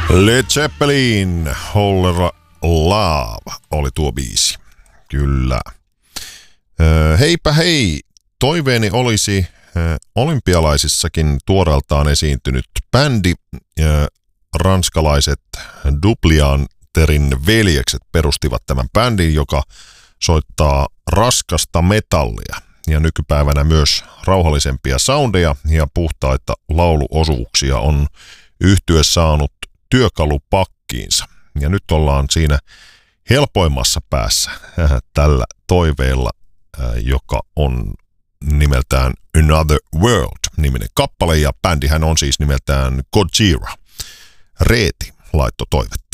Led Zeppelin, Whole Love oli tuo biisi. Kyllä. Heipä hei, toiveeni olisi olympialaisissakin tuoreeltaan esiintynyt bändi. Ranskalaiset Duplianterin veljekset perustivat tämän bändin, joka soittaa raskasta metallia ja nykypäivänä myös rauhallisempia soundeja ja puhtaita lauluosuuksia on yhtye saanut työkalupakkiinsa. Ja nyt ollaan siinä helpoimmassa päässä tällä toiveella, joka on nimeltään Another World-niminen kappale, ja bändihän on siis nimeltään Gojira. Reeti laittoi toivetta.